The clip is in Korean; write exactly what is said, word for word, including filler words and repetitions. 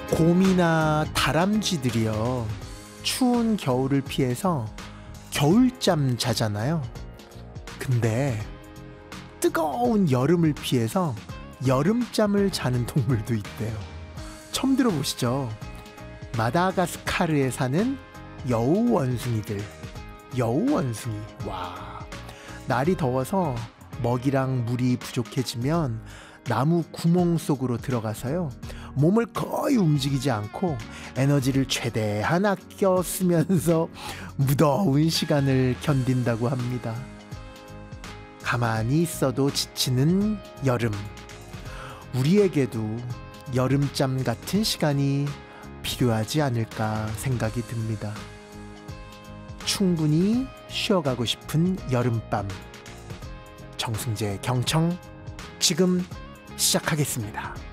곰이나 다람쥐들이요, 추운 겨울을 피해서 겨울잠 자잖아요. 근데 뜨거운 여름을 피해서 여름잠을 자는 동물도 있대요. 처음 들어보시죠? 마다가스카르에 사는 여우원숭이들. 여우원숭이. 와. 날이 더워서 먹이랑 물이 부족해지면 나무 구멍 속으로 들어가서요, 몸을 거의 움직이지 않고 에너지를 최대한 아껴 쓰면서 무더운 시간을 견딘다고 합니다. 가만히 있어도 지치는 여름. 우리에게도 여름잠 같은 시간이 필요하지 않을까 생각이 듭니다. 충분히 쉬어가고 싶은 여름밤. 정승재 경청 지금 시작하겠습니다.